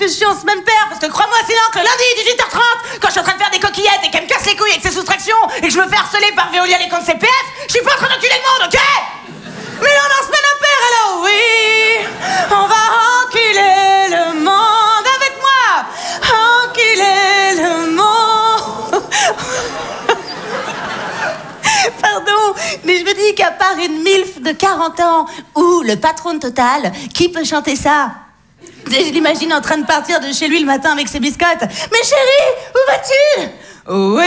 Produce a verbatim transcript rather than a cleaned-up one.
je suis en semaine paire, parce que crois-moi, sinon, que le lundi, dix-huit heures trente, quand je suis en train de faire des coquillettes et qu'elle me casse les couilles avec ses soustractions et que je me fais harceler par Veolia les comptes C P F, je suis pas en train d'enculer le monde, ok? Mais non, en semaine impaire, alors oui, on va enculer le monde avec moi. Enculer le monde. Pardon, mais je me dis qu'à part une milf de quarante ans ou le patron de Total, qui peut chanter ça? Je l'imagine en train de partir de chez lui le matin avec ses biscottes. Mais chérie, où vas-tu? Oui.